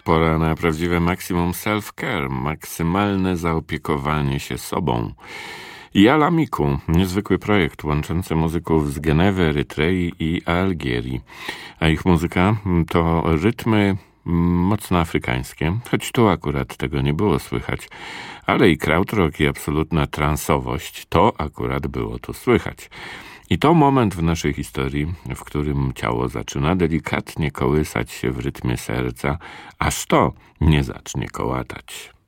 Pora na prawdziwe maksimum self-care, maksymalne zaopiekowanie się sobą. Jala Miku, niezwykły projekt łączący muzyków z Genewy, Erytrei i Algierii. A ich muzyka to rytmy mocno afrykańskie, choć tu akurat tego nie było słychać, ale i krautrock i absolutna transowość, to akurat było tu słychać. I to moment w naszej historii, w którym ciało zaczyna delikatnie kołysać się w rytmie serca, aż to nie zacznie kołatać.